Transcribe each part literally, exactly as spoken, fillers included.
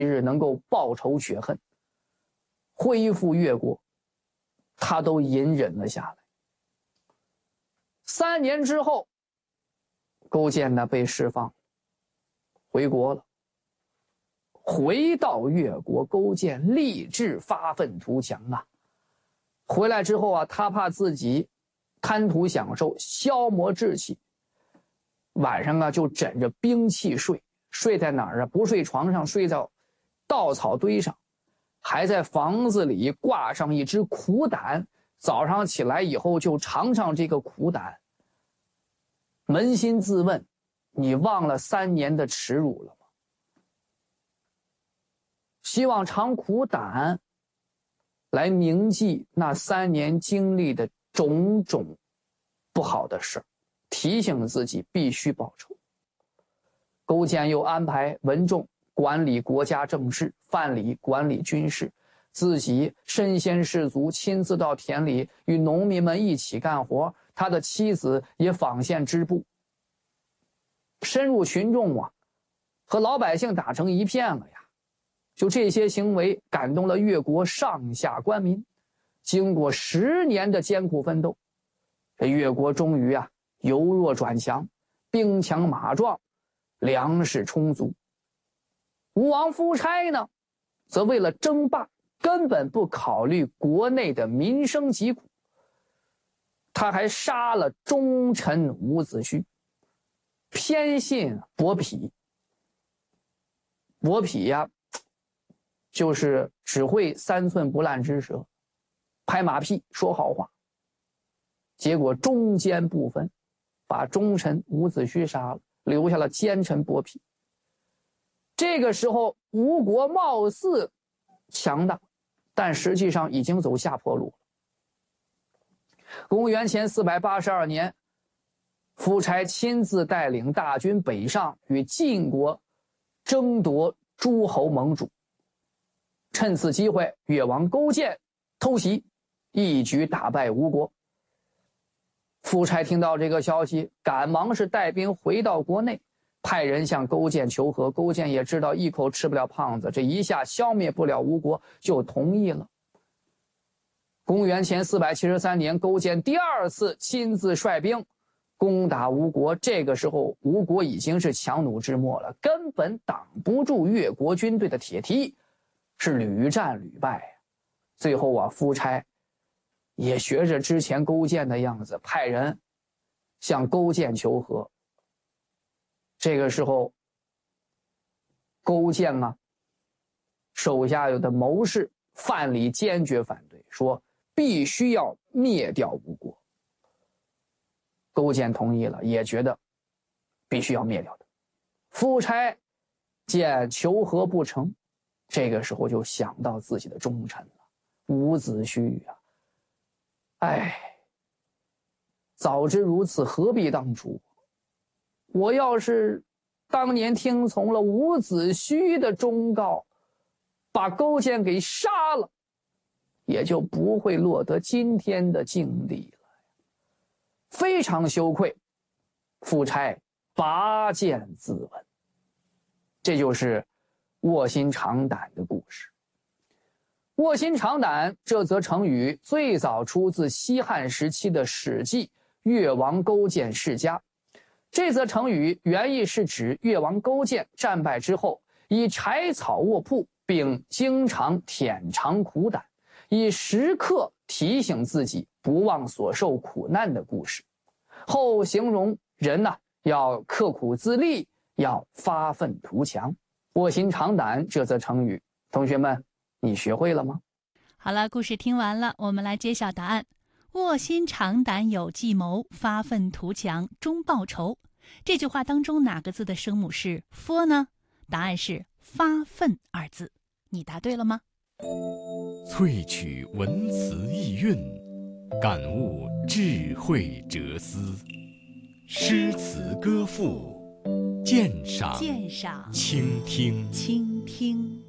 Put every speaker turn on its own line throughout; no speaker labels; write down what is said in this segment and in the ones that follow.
日能够报仇雪恨，恢复越国，他都隐忍了下来。三年之后，勾践呢被释放，回国了。回到越国，勾践立志发愤图强啊！回来之后啊，他怕自己贪图享受，消磨志气，晚上啊就枕着兵器睡，睡在哪儿啊？不睡床上，睡在稻草堆上，还在房子里挂上一只苦胆，早上起来以后就尝尝这个苦胆。扪心自问，你忘了三年的耻辱了吗？希望尝苦胆来铭记那三年经历的种种不好的事，提醒自己必须报仇。勾践又安排文仲管理国家政事，范蠡管理军事，自己身先士卒，亲自到田里与农民们一起干活，他的妻子也纺线织布，深入群众啊，和老百姓打成一片了呀。就这些行为感动了越国上下官民，经过十年的艰苦奋斗，这越国终于啊由弱转强，兵强马壮，粮食充足。吴王夫差呢，则为了争霸，根本不考虑国内的民生疾苦，他还杀了忠臣伍子胥，偏信伯嚭。伯嚭呀，就是只会三寸不烂之舌，拍马屁说好话，结果忠奸不分，把忠臣伍子胥杀了，留下了奸臣伯嚭。这个时候吴国貌似强大，但实际上已经走下坡路了。公元前四百八十二年，夫差亲自带领大军北上，与晋国争夺诸侯盟主。趁此机会，越王勾践偷袭，一举打败吴国。夫差听到这个消息，赶忙是带兵回到国内，派人向勾践求和。勾践也知道一口吃不了胖子，这一下消灭不了吴国，就同意了。公元前四百七十三年，勾践第二次亲自率兵攻打吴国。这个时候吴国已经是强弩之末了，根本挡不住越国军队的铁蹄，是屡战屡败。最后啊，夫差也学着之前勾践的样子，派人向勾践求和。这个时候勾践啊，手下有的谋士范蠡坚决反对，说必须要灭掉吴国。勾践同意了，也觉得必须要灭掉的。夫差见求和不成，这个时候就想到自己的忠臣了，伍子胥啊，哎，早知如此，何必当初？我要是当年听从了伍子胥的忠告，把勾践给杀了，也就不会落得今天的境地了。非常羞愧，夫差拔剑自刎。这就是卧薪尝胆的故事。卧薪尝胆这则成语最早出自西汉时期的史记《越王勾践世家》。这则成语原意是指越王勾践战败之后，以柴草卧铺，并经常舔尝苦胆，以时刻提醒自己不忘所受苦难的故事。后形容人呢，要刻苦自立，要发愤图强。卧薪尝胆这则成语，同学们，你学会了吗？
好了，故事听完了，我们来揭晓答案。卧薪尝胆有计谋，发愤图强终报仇。这句话当中哪个字的声母是 f 呢？答案是发愤二字。你答对了吗？
萃取文辞意蕴，感悟智慧哲思，诗词歌赋，鉴赏
鉴赏
倾听
倾听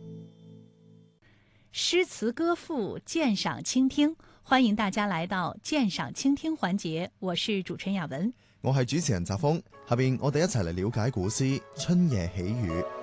诗词歌赋，鉴赏倾听，欢迎大家来到鉴赏倾聽環節，我是主持人雅文，
我係主持人澤峰。下邊我哋一齊嚟了解古詩《春夜喜雨》。